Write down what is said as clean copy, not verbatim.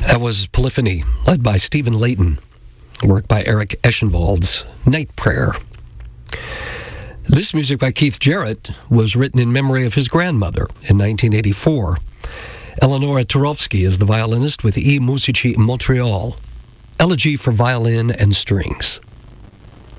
That was Polyphony, led by Stephen Layton. Work by Eric Eschenwald's Night Prayer. This music by Keith Jarrett was written in memory of his grandmother in 1984. Eleonora Turovsky is the violinist with I Musici Montreal. Elegy for Violin and Strings.